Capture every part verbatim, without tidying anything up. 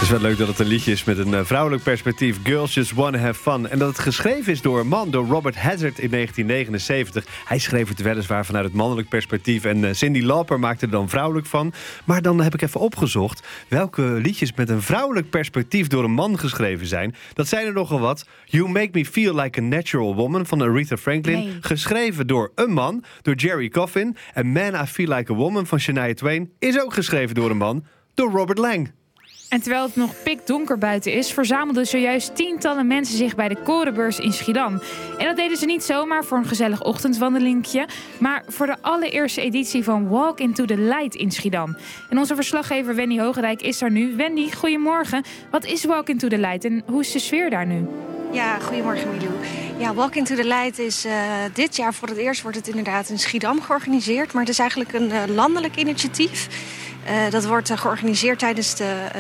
is wel leuk dat het een liedje is met een uh, vrouwelijk perspectief. Girls Just Wanna Have Fun. En dat het geschreven is door een man, door Robert Hazard in negentien negenenzeventig. Hij schreef het weliswaar vanuit het mannelijk perspectief. En uh, Cyndi Lauper maakte er dan vrouwelijk van. Maar dan heb ik even opgezocht welke liedjes met een vrouwelijk perspectief door een man geschreven zijn. Dat zijn er nogal wat. You Make Me Feel Like a Natural Woman van Aretha Franklin. Nee. Geschreven door een man, door Jerry Coffin. En Man, I Feel Like a Woman van Shania Twain is ook geschreven door een man, door Robert Lang. En terwijl het nog pikdonker buiten is, verzamelden zojuist tientallen mensen zich bij de Korenbeurs in Schiedam. En dat deden ze niet zomaar voor een gezellig ochtendwandelingetje, maar voor de allereerste editie van Walk Into the Light in Schiedam. En onze verslaggever Wendy Hogerijk is daar nu. Wendy, goedemorgen. Wat is Walk Into the Light en hoe is de sfeer daar nu? Ja, goedemorgen Milou. Ja, Walk Into the Light is uh, dit jaar voor het eerst wordt het inderdaad in Schiedam georganiseerd. Maar het is eigenlijk een uh, landelijk initiatief. Uh, dat wordt uh, georganiseerd tijdens de uh,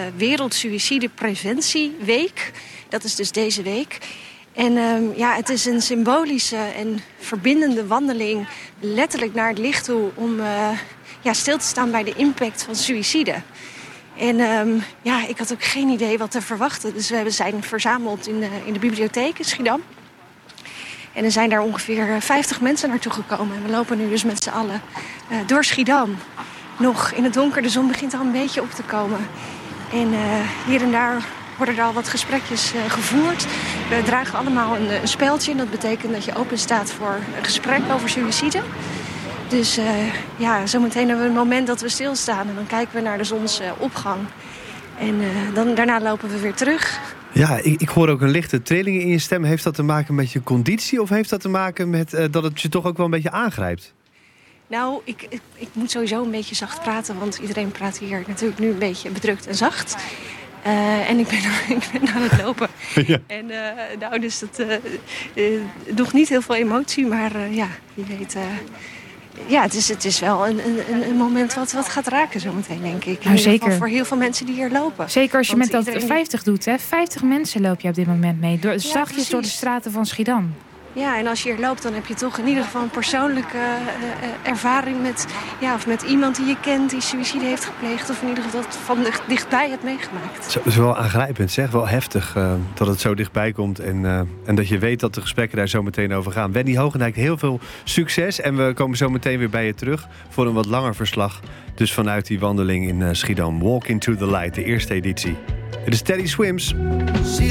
Wereldsuïcidepreventieweek. Dat is dus deze week. En um, ja, het is een symbolische en verbindende wandeling letterlijk naar het licht toe om uh, ja, stil te staan bij de impact van suïcide. En um, ja, ik had ook geen idee wat te verwachten. Dus we zijn verzameld in de, in de bibliotheek in Schiedam. En er zijn daar ongeveer vijftig mensen naartoe gekomen. En we lopen nu dus met z'n allen uh, door Schiedam. Nog in het donker, de zon begint al een beetje op te komen. En uh, hier en daar worden er al wat gesprekjes uh, gevoerd. We dragen allemaal een, een speldje. En dat betekent dat je open staat voor een gesprek over suïcide. Dus uh, ja, zometeen hebben we een moment dat we stilstaan. En dan kijken we naar de zonsopgang. En uh, dan, daarna lopen we weer terug. Ja, ik, ik hoor ook een lichte trilling in je stem. Heeft dat te maken met je conditie? Of heeft dat te maken met uh, dat het je toch ook wel een beetje aangrijpt? Nou, ik, ik, ik moet sowieso een beetje zacht praten. Want iedereen praat hier natuurlijk nu een beetje bedrukt en zacht. Uh, en ik ben, ik ben aan het lopen. Ja. En uh, nou, dus dat uh, uh, nog niet heel veel emotie. Maar uh, ja, je weet... Uh, Ja, het is, het is wel een, een, een moment wat, wat gaat raken zometeen, denk ik. Nou, zeker. Voor heel veel mensen die hier lopen. Zeker als je Want met dat iedereen... vijftig doet, hè? vijftig mensen loop je op dit moment mee. Door, ja, zachtjes precies. door de straten van Schiedam. Ja, en als je hier loopt, dan heb je toch in ieder geval een persoonlijke uh, ervaring met, ja, of met iemand die je kent die suïcide heeft gepleegd. Of in ieder geval dat van dichtbij hebt meegemaakt. Zo, dat is wel aangrijpend, zeg. Wel heftig uh, dat het zo dichtbij komt. En, uh, en dat je weet dat de gesprekken daar zo meteen over gaan. Wendy Hogendijk, heel veel succes. En we komen zo meteen weer bij je terug voor een wat langer verslag. Dus vanuit die wandeling in uh, Schiedam. Walk Into the Light, de eerste editie. Het is Teddy Swims.